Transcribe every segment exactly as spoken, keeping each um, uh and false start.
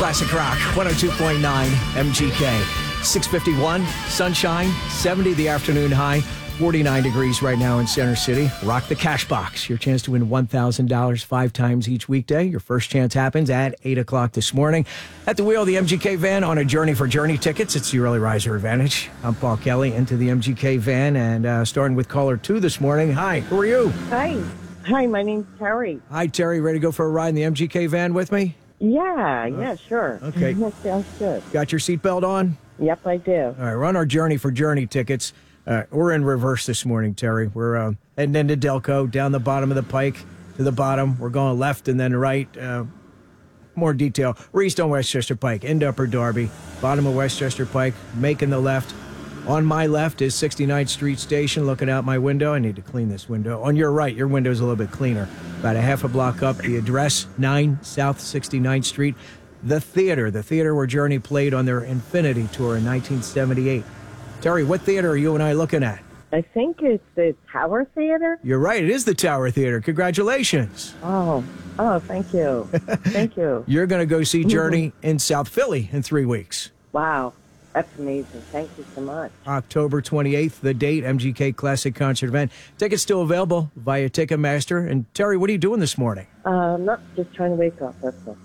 Classic Rock, one oh two point nine M G K. six fifty-one, sunshine, seventy the afternoon high, forty-nine degrees right now in Center City. Rock the Cash Box. Your chance to win one thousand dollars five times each weekday. Your first chance happens at eight o'clock this morning. At the wheel of the M G K van on a Journey for Journey tickets. It's the Early Riser Advantage. I'm Paul Kelly into the M G K van and uh, starting with caller two this morning. Hi, who are you? Hi. Hi, my name's Terry. Hi, Terry. Ready to go for a ride in the M G K van with me? Yeah, yeah, sure. Okay. That sounds good. Got your seatbelt on? Yep, I do. All right, we're on our Journey for Journey tickets. Uh, we're in reverse this morning, Terry. We're uh, heading into Delco, down the bottom of the pike to the bottom. We're going left and then right. Uh, more detail. We're east on Westchester Pike, into Upper Darby, bottom of Westchester Pike, making the left. On my left is sixty-ninth Street Station, looking out my window. I need to clean this window. On your right, your window's a little bit cleaner. About a half a block up, the address, nine South sixty-ninth Street. The theater, the theater where Journey played on their Infinity Tour in nineteen seventy-eight. Terry, what theater are you and I looking at? I think it's the Tower Theater. You're right, it is the Tower Theater. Congratulations. Oh, oh, thank you. Thank you. You're going to go see Journey in South Philly in three weeks. Wow. That's amazing. Thank you so much. October twenty-eighth, the date, M G K Classic Concert Event. Tickets still available via Ticketmaster. And Terry, what are you doing this morning? Uh, not just trying to wake up, that's all.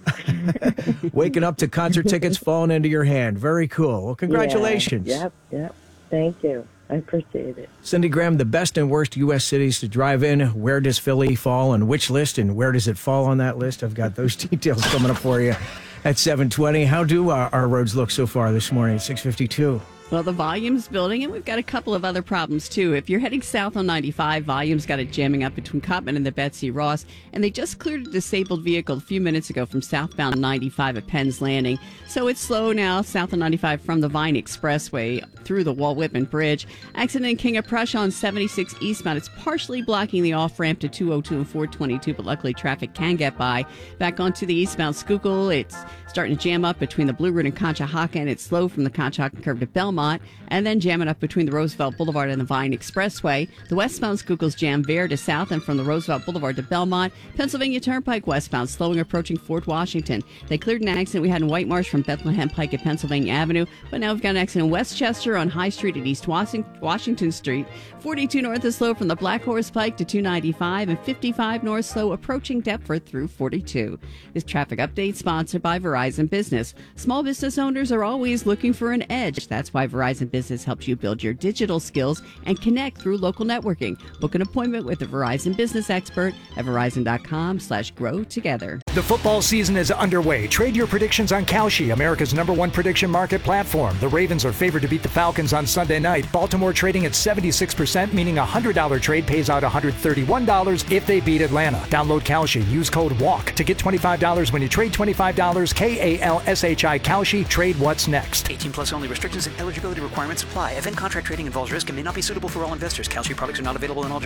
Waking up to concert tickets falling into your hand. Very cool. Well, congratulations. Yeah, yep, yep. Thank you. I appreciate it. Cindy Graham, the best and worst U S cities to drive in. Where does Philly fall on which list, and where does it fall on that list? I've got those details coming up for you at seven twenty. How do our, our roads look so far this morning at six fifty-two? Well, the volume's building, and we've got a couple of other problems, too. If you're heading south on ninety-five, volume's got it jamming up between Cotman and the Betsy Ross, and they just cleared a disabled vehicle a few minutes ago from southbound ninety-five at Penn's Landing. So it's slow now, south on ninety-five from the Vine Expressway through the Walt Whitman Bridge. Accident in King of Prussia on seventy-six eastbound. It's partially blocking the off-ramp to two oh two and four twenty-two, but luckily traffic can get by. Back onto the eastbound Schuylkill, it's starting to jam up between the Blue Route and Conshohocken, and it's slow from the Conshohocken curve to Belmont, and then jamming up between the Roosevelt Boulevard and the Vine Expressway. The westbound Schuylkill's jam there to south, and from the Roosevelt Boulevard to Belmont. Pennsylvania Turnpike westbound, slowing approaching Fort Washington. They cleared an accident we had in White Marsh from Bethlehem Pike at Pennsylvania Avenue, but now we've got an accident in Westchester on High Street at East Washington Street. forty-two north is slow from the Black Horse Pike to two ninety-five, and fifty-five north slow approaching Deptford through forty-two. This traffic update sponsored by Verizon Business. Small business owners are always looking for an edge. That's why Verizon Business helps you build your digital skills and connect through local networking. Book an appointment with a Verizon Business expert at verizon.com slash grow together. The football season is underway. Trade your predictions on Kalshi, America's number one prediction market platform. The Ravens are favored to beat the Falcons on Sunday night. Baltimore trading at seventy-six percent, meaning a one hundred dollars trade pays out one hundred thirty-one dollars if they beat Atlanta. Download Kalshi. Use code WALK to get twenty-five dollars when you trade twenty-five dollars. K A L S H I Kalshi. Trade what's next. eighteen plus only. Restrictions and eligibility requirements apply. Event contract trading involves risk and may not be suitable for all investors. Kalshi products are not available in all